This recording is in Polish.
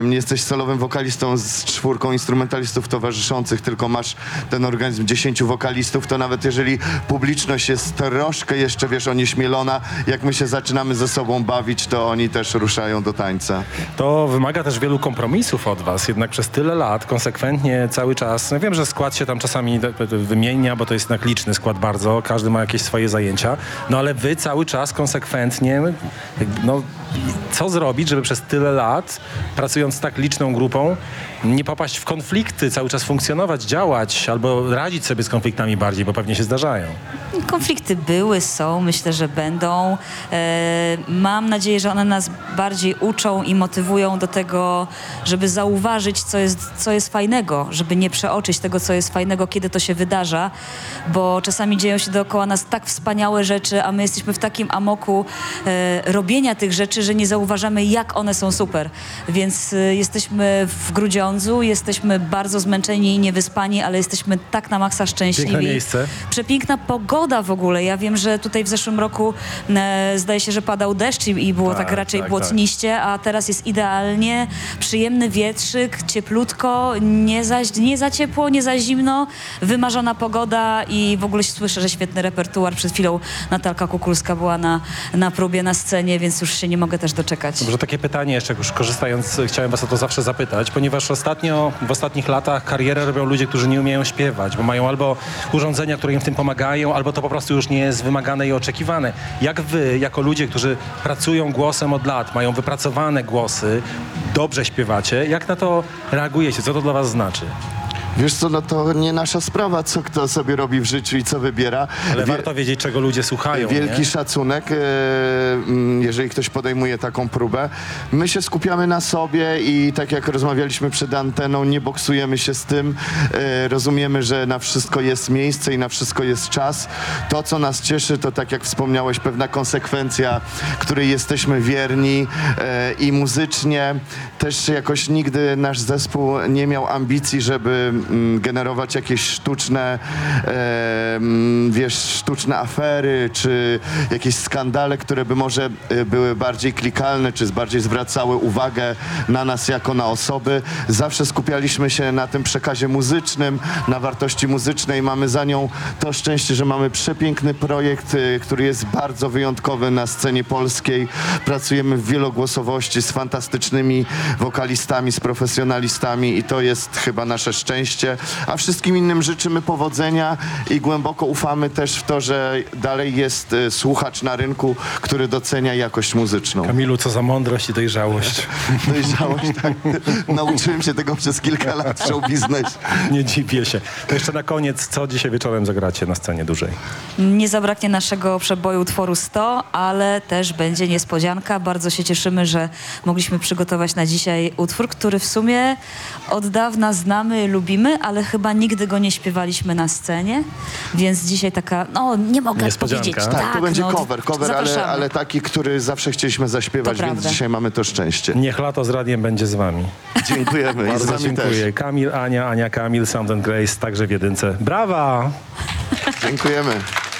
Nie jesteś solowym wokalistą z 4 instrumentalistów towarzyszących, tylko masz ten organizm 10 wokalistów, to nawet jeżeli publiczność jest troszkę jeszcze, wiesz, onieśmielona, jak my się zaczynamy ze sobą bawić, to oni też ruszają do tańca. To wymaga też wielu kompromisów od was, jednak przez tyle lat, konsekwentnie, cały czas. No wiem, że skład się tam czasami wymienia, bo to jest jednak liczny skład bardzo, każdy ma jakieś swoje zajęcia, no ale wy cały czas konsekwentnie, no co zrobić, żeby przez tyle lat, pracując z tak liczną grupą, nie popaść w konflikty, cały czas funkcjonować, działać, albo radzić sobie z konfliktami bardziej, bo pewnie się zdarzają. Konflikty były, są, myślę, że będą. Mam nadzieję, że one nas bardziej uczą i motywują do tego, żeby zauważyć, co jest fajnego, żeby nie przeoczyć tego, co jest fajnego, kiedy to się wydarza, bo czasami dzieją się dookoła nas tak wspaniałe rzeczy, a my jesteśmy w takim amoku robienia tych rzeczy, że nie zauważamy, jak one są super. Więc jesteśmy w Grudziądzu, jesteśmy bardzo zmęczeni i niewyspani, ale jesteśmy tak na maksa szczęśliwi. Piękne miejsce. Przepiękna pogoda w ogóle. Ja wiem, że tutaj w zeszłym roku zdaje się, że padał deszcz i było tak raczej błotniście, a teraz jest idealnie, przyjemny wietrzyk, cieplutko, nie za ciepło, nie za zimno, wymarzona pogoda i w ogóle słyszę, że świetny repertuar. Przed chwilą Natalka Kukulska była na próbie na scenie, więc już się nie mogę też doczekać. Dobrze, takie pytanie jeszcze, już korzystając, chciałem was o to zawsze zapytać, ponieważ w ostatnich latach karierę robią ludzie, którzy nie umieją śpiewać, bo mają albo urządzenia, które im w tym pomagają, albo to po prostu już nie jest wymagane i oczekiwane. Jak wy, jako ludzie, którzy pracują głosem od lat, mają wypracowane głosy, dobrze śpiewacie, jak na to reagujecie? Co to dla was znaczy? Wiesz co, no to nie nasza sprawa, co kto sobie robi w życiu i co wybiera. Ale warto wiedzieć, czego ludzie słuchają. Wielki nie? szacunek, jeżeli ktoś podejmuje taką próbę. My się skupiamy na sobie i tak jak rozmawialiśmy przed anteną, nie boksujemy się z tym. Rozumiemy, że na wszystko jest miejsce i na wszystko jest czas. To, co nas cieszy, to tak jak wspomniałeś, pewna konsekwencja, której jesteśmy wierni i muzycznie też jakoś nigdy nasz zespół nie miał ambicji, żeby generować jakieś sztuczne, sztuczne afery, czy jakieś skandale, które by może były bardziej klikalne, czy bardziej zwracały uwagę na nas jako na osoby. Zawsze skupialiśmy się na tym przekazie muzycznym, na wartości muzycznej. Mamy za nią to szczęście, że mamy przepiękny projekt, który jest bardzo wyjątkowy na scenie polskiej. Pracujemy w wielogłosowości z fantastycznymi wokalistami, z profesjonalistami i to jest chyba nasze szczęście. A wszystkim innym życzymy powodzenia i głęboko ufamy też w to, że dalej jest słuchacz na rynku, który docenia jakość muzyczną. Kamilu, co za mądrość i dojrzałość. Dojrzałość, tak. Nauczyłem się tego przez kilka lat w show biznesie. Nie dziwię się. To jeszcze na koniec, co dzisiaj wieczorem zagracie na scenie dłużej? Nie zabraknie naszego przeboju utworu 100, ale też będzie niespodzianka. Bardzo się cieszymy, że mogliśmy przygotować na dzisiaj utwór, który w sumie od dawna znamy, lubimy, ale chyba nigdy go nie śpiewaliśmy na scenie, więc dzisiaj taka, no nie mogę powiedzieć. Tak, to będzie cover, ale taki, który zawsze chcieliśmy zaśpiewać, więc dzisiaj mamy to szczęście. Niech lato z radiem będzie z wami. Dziękujemy. Bardzo i z nami dziękuję. też. Kamil, Ania, Kamil, Sound and Grace, także w jedynce. Brawa! Dziękujemy.